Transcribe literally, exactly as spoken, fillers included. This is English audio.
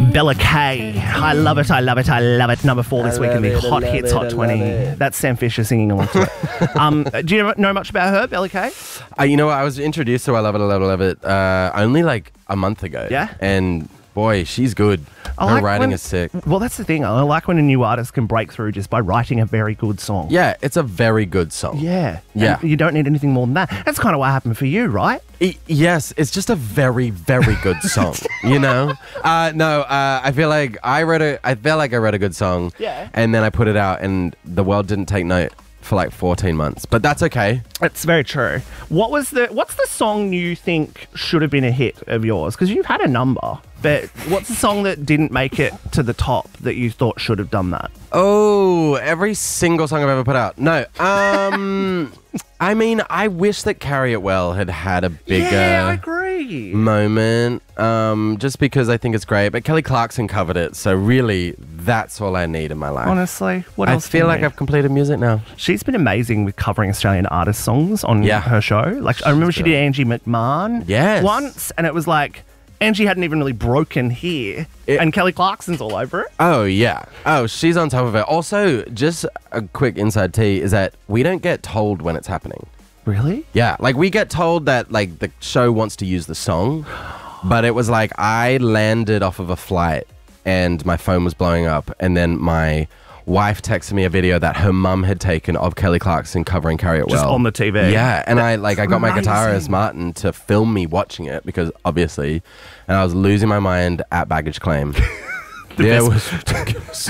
Bella K. I love it, I love it, I love it. Number four this I week in the love it, I Hot love Hits it, Hot I twenty. love it. That's Sam Fisher singing along to it. um, do you know much about her, Bella K? Uh, you know what? I was introduced to I Love It, I Love It, I Love It uh, only like a month ago. Yeah? And boy, she's good. I Her like writing when- is sick. Well, that's the thing. I like when a new artist can break through just by writing a very good song. Yeah, it's a very good song. Yeah. Yeah. And you don't need anything more than that. That's kind of what happened for you, right? I- yes, it's just a very, very good song. You know? Uh, no, uh, I feel like I wrote a. I feel like I wrote a good song. Yeah. And then I put it out, and the world didn't take note for like fourteen months. But that's okay. It's very true. What was the? What's the song you think should have been a hit of yours? Because you've had a number, but what's the song that didn't make it to the top that you thought should have done that? Oh, every single song I've ever put out. No. Um, I mean, I wish that Carry It Well had had a bigger Yeah, I agree. moment. Um, just because I think it's great. But Kelly Clarkson covered it, so really, that's all I need in my life. Honestly, what I else? do feel you like need? I've completed music now. She's been amazing with covering Australian artist songs on Yeah. her show. Like I remember she did good. Angie McMahon Yes. once, and it was like Angie hadn't even really broken here, It- and Kelly Clarkson's all over it. Oh, yeah. Oh, she's on top of it. Also, just a quick inside tea is that we don't get told when it's happening. Really? Yeah, like we get told that like the show wants to use the song, but it was like I landed off of a flight and my phone was blowing up, and then my wife texted me a video that her mum had taken of Kelly Clarkson covering Carry It Just Well on the T V. Yeah, and I like I got my amazing. guitarist Martin to film me watching it because obviously, and I was losing my mind at baggage claim. Yeah, it was ridiculous.